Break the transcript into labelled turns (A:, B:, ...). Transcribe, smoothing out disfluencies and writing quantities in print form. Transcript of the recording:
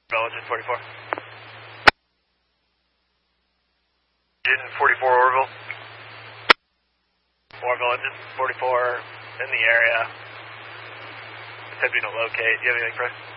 A: Engine 44. Engine 44 Orville. Orville engine 44 in the area. Attempting to locate. Do you have anything, Chris?